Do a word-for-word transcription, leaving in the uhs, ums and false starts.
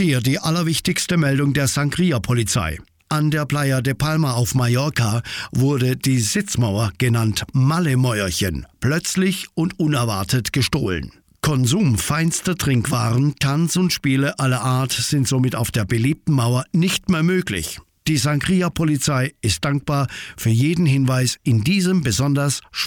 Hier die allerwichtigste Meldung der Sangria-Polizei. An der Playa de Palma auf Mallorca wurde die Sitzmauer, genannt Malle-Mäuerchen, plötzlich und unerwartet gestohlen. Konsum feinster Trinkwaren, Tanz und Spiele aller Art sind somit auf der beliebten Mauer nicht mehr möglich. Die Sangria-Polizei ist dankbar für jeden Hinweis in diesem besonders